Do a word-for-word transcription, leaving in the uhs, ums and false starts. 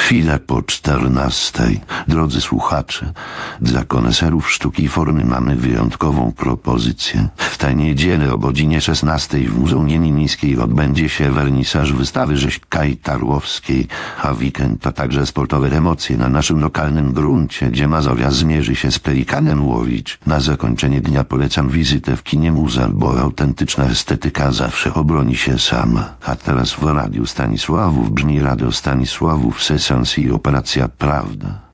Chwilę po czternastej. Drodzy słuchacze, dla koneserów sztuki i formy mamy wyjątkową propozycję. W tę niedzielę o godzinie szesnastej w Muzeum Jenińskiej odbędzie się wernisaż wystawy Rzeź Kaj-Tarłowskiej, a weekend to także sportowe emocje na naszym lokalnym gruncie, gdzie Mazowia zmierzy się z Pelikanem Łowicz. Na zakończenie dnia polecam wizytę w kinie Muza, bo autentyczna estetyka zawsze obroni się sama. A teraz w Radiu Stanisławów brzmi Radio Stanisławów, Sesans i Operacja Prawda.